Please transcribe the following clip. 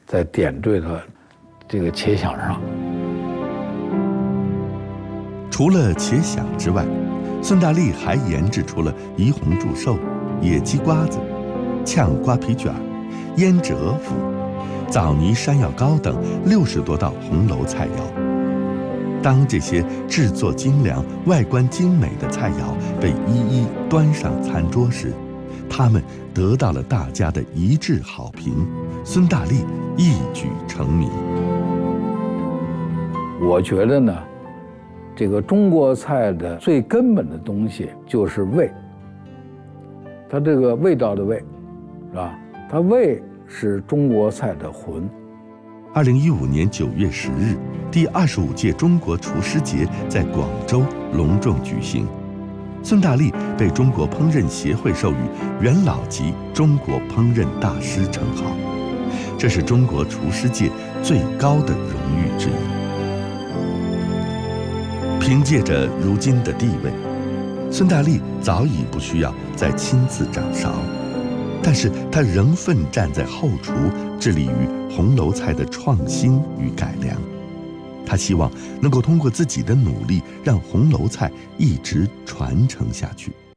再点缀到这个茄鲞上。 除了茄鲞之外，孙大力还研制出了怡红柱寿、野鸡瓜子、炝瓜皮卷、腌制鹅脯、枣泥山药糕等60多道红楼菜肴。当这些制作精良、外观精美的菜肴被一一端上餐桌时，他们得到了大家的一致好评，孙大力一举成名。 我觉得呢，这个中国菜的最根本的东西就是味，它这个味道的味，是吧？它味是中国菜的魂。 2015年9月10日，第25届中国厨师节在广州隆重举行。孙大力被中国烹饪协会授予元老级中国烹饪大师称号，这是中国厨师界最高的荣誉之一。凭借着如今的地位，孙大力早已不需要再亲自掌勺，但是他仍奋战在后厨，致力于红楼菜的创新与改良。他希望能够通过自己的努力，让红楼菜一直传承下去。